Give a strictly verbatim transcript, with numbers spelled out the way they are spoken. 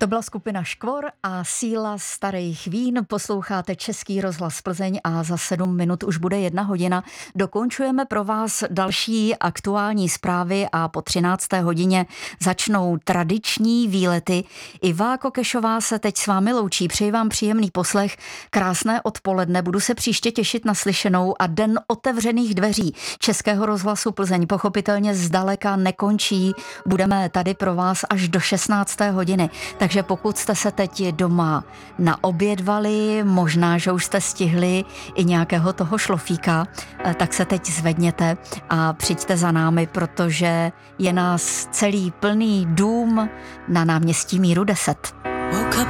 To byla skupina Škvor a Síla starých vín. Posloucháte Český rozhlas Plzeň a za sedm minut už bude jedna hodina. Dokončujeme pro vás další aktuální zprávy a po třinácté hodině začnou tradiční výlety. Iva Kokešová se teď s vámi loučí. Přeji vám příjemný poslech, krásné odpoledne. Budu se příště těšit na slyšenou a den otevřených dveří Českého rozhlasu Plzeň pochopitelně zdaleka nekončí. Budeme tady pro vás až do šestnácté hodiny. Takže pokud jste se teď doma naobědvali, možná, že už jste stihli i nějakého toho šlofíka, tak se teď zvedněte a přijďte za námi, protože je nás celý plný dům na náměstí Míru deset.